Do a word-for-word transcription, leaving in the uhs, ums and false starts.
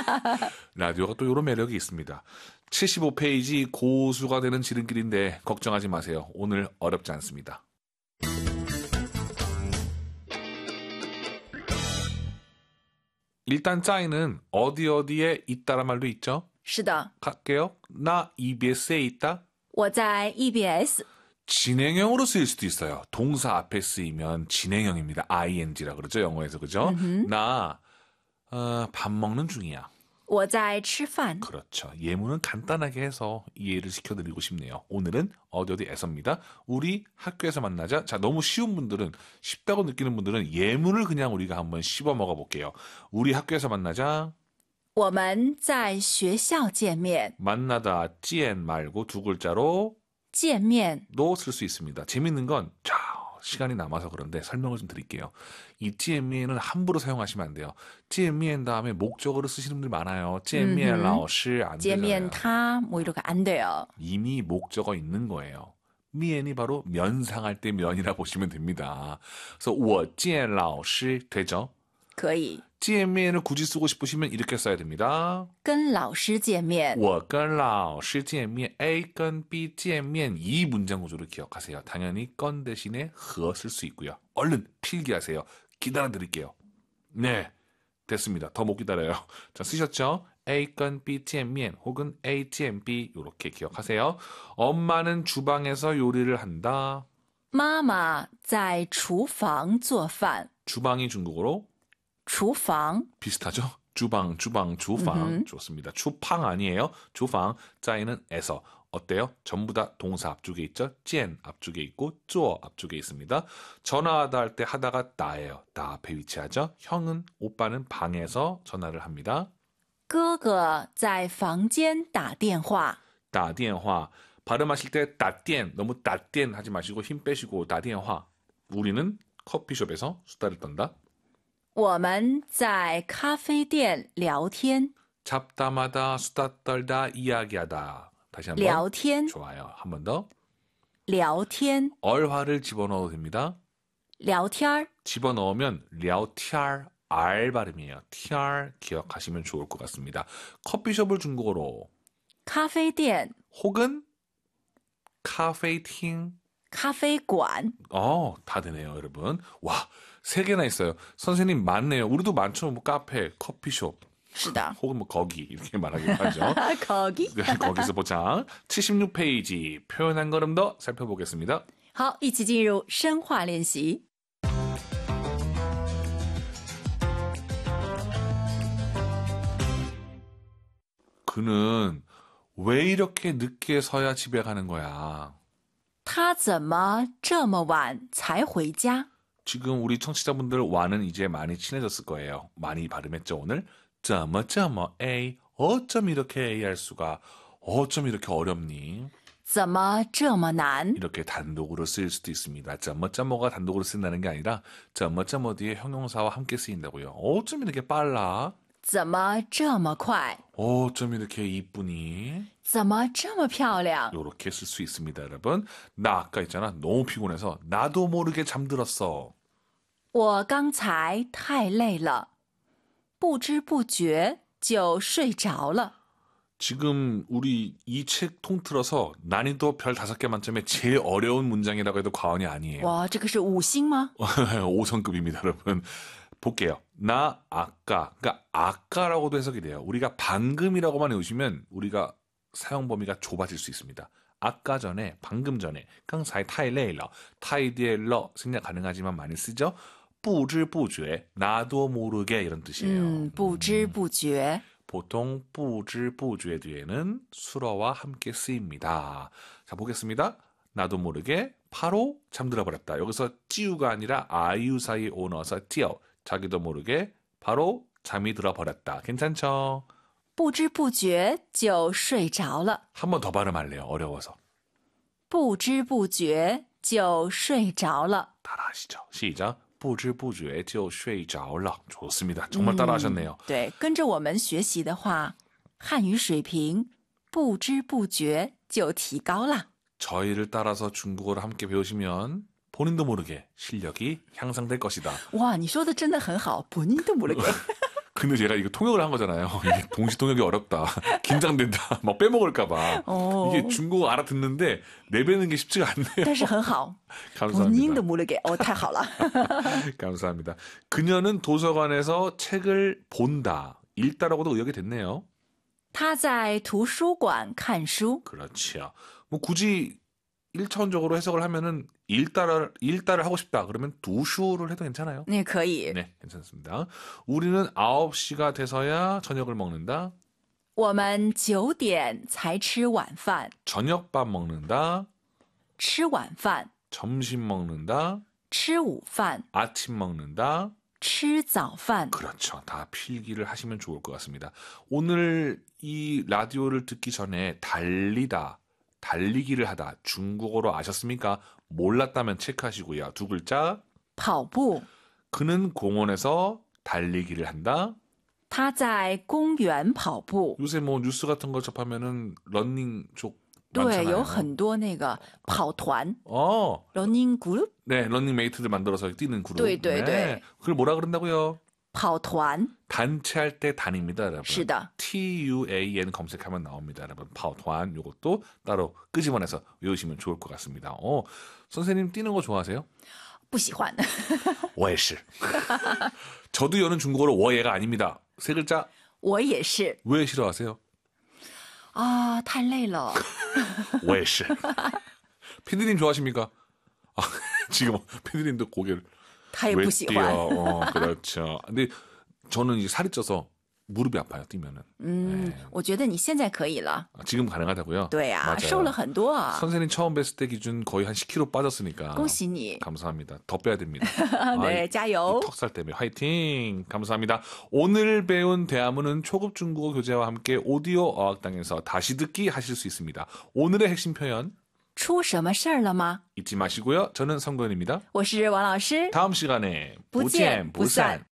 라디오가 또 이런 매력이 있습니다. 칠십오 페이지 고수가 되는 지름길인데 걱정하지 마세요. 오늘 어렵지 않습니다. 일단 짜이는 어디 어디에 있다란 말도 있죠? 是的 갈게요. 나 이비에스에 있다. 我在 이비에스 진행형으로 쓰일 수도 있어요. 동사 앞에 쓰이면 진행형입니다. 아이엔지라 그러죠. 영어에서. 그죠? 음흠. 나 어, 밥 먹는 중이야. 我在吃饭 그렇죠. 예문은 간단하게 해서 이해를 시켜드리고 싶네요. 오늘은 어디 어디에서입니다. 우리 학교에서 만나자. 자, 너무 쉬운 분들은, 쉽다고 느끼는 분들은 예문을 그냥 우리가 한번 씹어 먹어볼게요. 우리 학교에서 만나자. 我们在学校见面 만나다 찌엔 말고 두 글자로 见面 도 쓸 수 있습니다. 재밌는 건 자, 시간이 남아서 그런데 설명을 좀 드릴게요. 이 찌엔미엔은 함부로 사용하시면 안 돼요. 찌엔미엔 다음에 목적어로 쓰시는 분들 많아요. 찌엔미엔 음흠. 라오시 안 见面 되잖아요. 他 뭐 이렇게 안 돼요. 이미 목적어 있는 거예요. 미엔이 바로 면상할 때 면이라 보시면 됩니다. 그래서 我见老师 되죠? 可以 찌엔미엔을 굳이 쓰고 싶으시면 이렇게 써야 됩니다. 跟老师见面我跟老师见面 A 跟 B 见面 이 문장 구조를 기억하세요. 당연히 건 대신에 허 쓸 수 있고요. 얼른 필기하세요. 기다려 드릴게요. 네, 됐습니다. 더 못 기다려요. 자, 쓰셨죠? A 跟 B 见面 혹은 A 见 B 이렇게 기억하세요. 엄마는 주방에서 요리를 한다. 妈妈在厨房做饭 주방이 중국어로 厨房 비슷하죠? 주방, 주방, 주방. 음흠. 좋습니다. 주팡 아니에요. 주방. 짜이는 에서. 어때요? 전부 다 동사 앞쪽에 있죠? 찐 앞쪽에 있고 쪼 앞쪽에 있습니다. 전화하다 할 때 하다가 나예요. 나 앞에 위치하죠? 형은, 오빠는 방에서 전화를 합니다. 哥哥在房间打电话 따电화. 발음하실 때 따电 너무 따电 하지 마시고 힘 빼시고 따电화. 우리는 커피숍에서 수다를 떤다. 我们在咖啡店聊天 잡다마다 수다 떨다 이야기하다. 다시 한번. 聊天 좋아요. 한 번 더. 聊天 얼화를 집어넣어도 됩니다. 聊天 집어넣으면 랴오티알 알 발음이에요. 티알 기억하시면 좋을 것 같습니다. 커피숍을 중국어로 咖啡店 혹은 카페이팅. 咖啡馆 어, 다 되네요, 여러분. 와, 세 개나 있어요. 선생님 많네요. 우리도 많죠. 뭐 카페, 커피숍. 是的 혹은 뭐 거기 이렇게 말하기도 하죠. 거기 네, 거기서 보자. 칠십육 페이지 표현 한 걸음 더 살펴보겠습니다. 好一起进入深化练习 그는 왜 이렇게 늦게 서야 집에 가는 거야? 他怎么这么晚才回家 지금 우리 청취자분들 와는 이제 많이 친해졌을 거예요. 많이 발음했죠, 오늘? 쩌머,쩌머, 에이. 어쩜 이렇게 에이 할 수가, 어쩜 이렇게 어렵니? 怎么这么难 이렇게 단독으로 쓰일 수도 있습니다. 쩌머,쩌머가 단독으로 쓴다는 게 아니라, 쩌머,쩌머 뒤에 형용사와 함께 쓰인다고요. 어쩜 이렇게 빨라? 怎么这么快 어쩜 이렇게 이쁘니? 怎么这么漂亮 이렇게 쓸 수 있습니다, 여러분. 나 아까 있잖아. 너무 피곤해서 나도 모르게 잠들었어. 我刚才太累了不知不觉就睡着了 지금 우리 이 책 통틀어서 난이도 별 다섯 개 만점에 제일 어려운 문장이라고 해도 과언이 아니에요. 哇这个是五星吗 오 성급입니다, 여러분. 볼게요. 나 아까, 그러니까 아까라고도 해석이 돼요. 우리가 방금이라고만 해오시면 우리가 사용 범위가 좁아질 수 있습니다. 아까 전에, 방금 전에, 강사이 타이레일러, 타이디엘러 생략 가능하지만 많이 쓰죠. 不知不觉, 나도 모르게 이런 뜻이에요. 嗯不知不觉 보통 不知不觉 뒤에는 수러와 함께 쓰입니다. 자, 보겠습니다. 나도 모르게 바로 잠들어 버렸다. 여기서 찌우가 아니라 아이유 사이 오 넣어서 찌어. 자기도 모르게 바로 잠이 들어 버렸다. 괜찮죠? 不知不觉就睡着了 한 번 더 발음할래요. 어려워서. 不知不觉就睡着了 따라하시죠. 시작. 不知不觉就睡着了. 좋습니다. 정말 따라하셨네요. 对跟着我们学习的话汉语水平不知不觉就提高了 저희를 따라서 중국어를 함께 배우시면 본인도 모르게 실력이 향상될 것이다. 哇你说的真的很好본인도 모르게 근데 제가 이거 통역을 한 거잖아요. 이게 동시 통역이 어렵다. 긴장된다. 막 빼먹을까봐. 어. 이게 중국어 알아듣는데 내뱉는 게 쉽지가 않네요. 但是很好， 감사합니다. 본인도 모르게 어, 太好了。 감사합니다. 그녀는 도서관에서 책을 본다. 읽다라고도 의역이 됐네요. 他在图书馆看书。 그렇죠. 뭐 굳이 일차원적으로 해석을 하면은 읽다를 읽다를 하고 싶다. 그러면 두슈를 해도 괜찮아요. 那可以。 네, 괜찮습니다. 우리는 아홉 시가 돼서야 저녁을 먹는다. 我们九点才吃晚饭。 저녁밥 먹는다. 吃晚饭， 점심 먹는다. 吃午饭， 아침 먹는다. 吃早饭。 그렇죠. 다 필기를 하시면 좋을 것 같습니다. 오늘 이 라디오를 듣기 전에 달리다, 달리기를 하다 중국어로 아셨습니까? 몰랐다면 체크하시고요. 두 글자. 跑步， 그는 공원에서 달리기를 한다. 他在公园跑步。 요새 뭐 뉴스 같은 거 접하면은 러닝 쪽 对， 많잖아요. 有很多那个跑团 어, running group， 네, 러닝 메이트들 만들어서 뛰는 그룹. 对对对 그걸 뭐라 그런다고요? 跑团。 단체할 때 단입니다, 여러분. 是的， T U A N 검색하면 나옵니다, 여러분. 파워团 요것도 따로 끄집어내서 외우시면 좋을 것 같습니다. 어, 선생님 뛰는 거 좋아하세요? 不喜欢。 我也是. 저도 여는 중국어로 워예가 아닙니다. 세 글자. 我也是 왜 싫어하세요? 啊，太累了。 我也是. 피디님 좋아하십니까? 아, 지금 피디님도 고개를 他也 왜 不喜 뛰어? 欢。 어, 그렇죠. 근데 저는 이제 살이 쪄서 무릎이 아파요, 뛰면은. 嗯， 네. 我觉得你现在可以了。 아, 지금 가능하다고요? 对呀、 맞아요. 瘦了很多啊， 선생님 처음 뵀을 때 기준 거의 한 십 킬로그램 빠졌으니까. 恭喜你。 감사합니다. 더 빼야 됩니다. 네, 이- 加油。 이 턱살 때문에 화이팅! 감사합니다. 오늘 배운 대화문은 초급 중국어 교재와 함께 오디오 어학당에서 다시 듣기 하실 수 있습니다. 오늘의 핵심 표현 出什么事儿了吗？ 잊지 마시고요. 저는 성도현입니다. 我是王老师， 다음 시간에 不见不散。